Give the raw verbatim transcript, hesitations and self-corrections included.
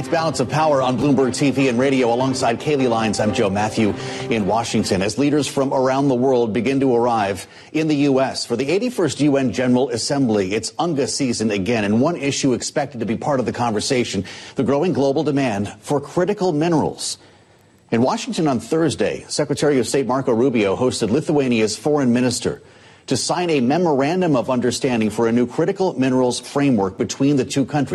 It's Balance of Power on Bloomberg T V and radio. Alongside Kaylee Lyons, I'm Joe Matthew in Washington. As leaders from around the world begin to arrive in the U S for the eighty-first U N General Assembly, it's UNGA season again, and one issue expected to be part of the conversation, the growing global demand for critical minerals. In Washington on Thursday, Secretary of State Marco Rubio hosted Lithuania's foreign minister to sign a memorandum of understanding for a new critical minerals framework between the two countries.